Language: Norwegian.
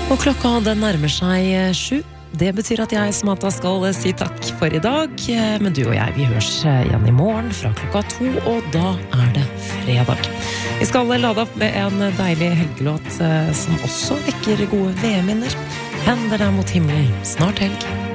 Og klokka den nærmer seg 7. Det betyr at jeg, Samantha, skal si takk for i dag. Men du og jeg, vi høres igjen i morgen fra klokka 2, og da er det fredag. Vi skal lade opp med en deilig helgelåt som også vekker gode VM-minner. Hender deg mot himmelen, snart helg.